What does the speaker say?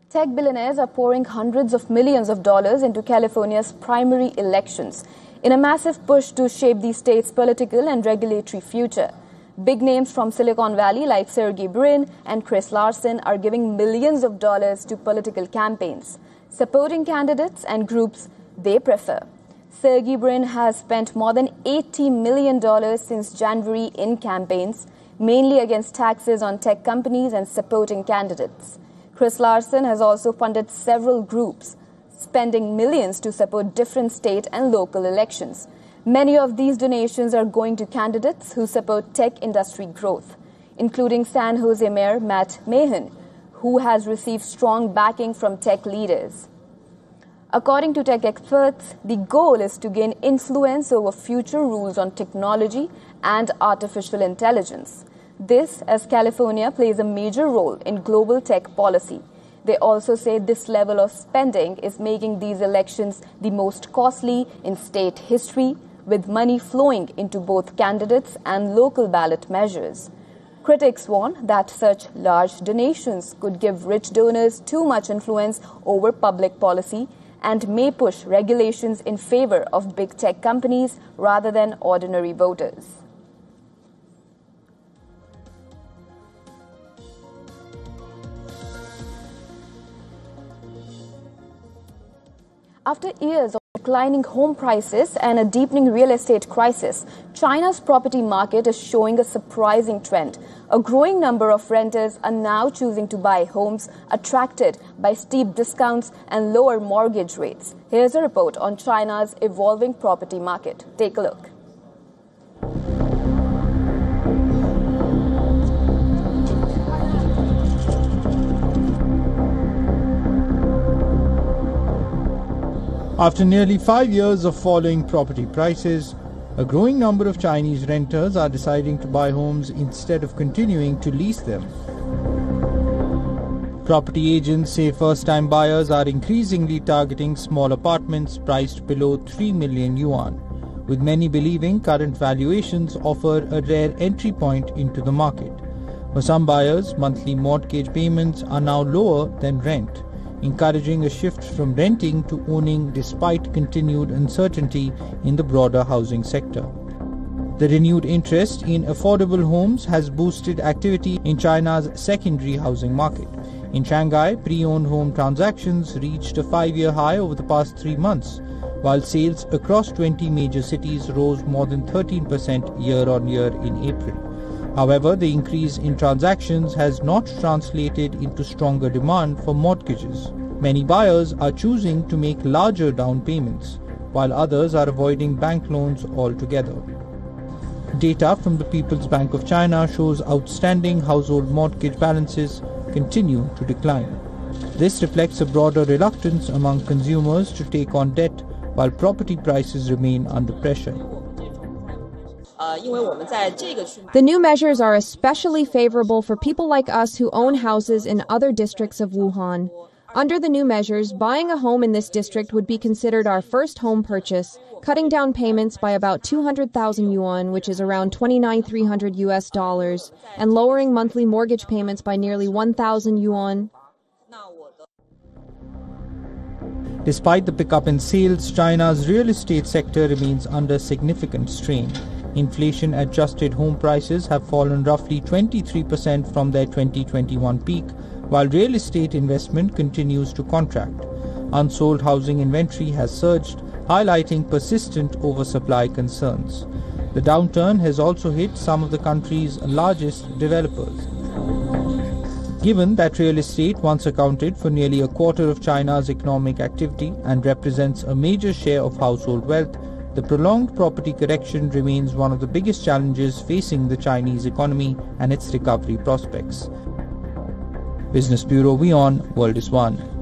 Tech billionaires are pouring hundreds of millions of dollars into California's primary elections in a massive push to shape the state's political and regulatory future. Big names from Silicon Valley like Sergey Brin and Chris Larsen are giving millions of dollars to political campaigns, supporting candidates and groups they prefer. Sergey Brin has spent more than $80 million since January in campaigns, mainly against taxes on tech companies and supporting candidates. Chris Larsen has also funded several groups, spending millions to support different state and local elections. Many of these donations are going to candidates who support tech industry growth, including San Jose Mayor Matt Mahan, who has received strong backing from tech leaders. According to tech experts, the goal is to gain influence over future rules on technology and artificial intelligence. This, as California plays a major role in global tech policy. They also say this level of spending is making these elections the most costly in state history, with money flowing into both candidates and local ballot measures. Critics warn that such large donations could give rich donors too much influence over public policy and may push regulations in favor of big tech companies rather than ordinary voters. After years of declining home prices and a deepening real estate crisis, China's property market is showing a surprising trend. A growing number of renters are now choosing to buy homes attracted by steep discounts and lower mortgage rates. Here's a report on China's evolving property market. Take a look. After nearly 5 years of falling property prices, a growing number of Chinese renters are deciding to buy homes instead of continuing to lease them. Property agents say first-time buyers are increasingly targeting small apartments priced below 3 million yuan, with many believing current valuations offer a rare entry point into the market. For some buyers, monthly mortgage payments are now lower than rent, encouraging a shift from renting to owning despite continued uncertainty in the broader housing sector. The renewed interest in affordable homes has boosted activity in China's secondary housing market. In Shanghai, pre-owned home transactions reached a 5-year high over the past 3 months, while sales across 20 major cities rose more than 13% year-on-year in April. However, the increase in transactions has not translated into stronger demand for mortgages. Many buyers are choosing to make larger down payments, while others are avoiding bank loans altogether. Data from the People's Bank of China shows outstanding household mortgage balances continue to decline. This reflects a broader reluctance among consumers to take on debt, while property prices remain under pressure. The new measures are especially favorable for people like us who own houses in other districts of Wuhan. Under the new measures, buying a home in this district would be considered our first home purchase, cutting down payments by about 200,000 yuan, which is around $29,300 US, and lowering monthly mortgage payments by nearly 1,000 yuan. Despite the pickup in sales, China's real estate sector remains under significant strain. Inflation-adjusted home prices have fallen roughly 23% from their 2021 peak, while real estate investment continues to contract. Unsold housing inventory has surged, highlighting persistent oversupply concerns. The downturn has also hit some of the country's largest developers. Given that real estate once accounted for nearly a quarter of China's economic activity and represents a major share of household wealth, the prolonged property correction remains one of the biggest challenges facing the Chinese economy and its recovery prospects. Business Bureau WION, World is One.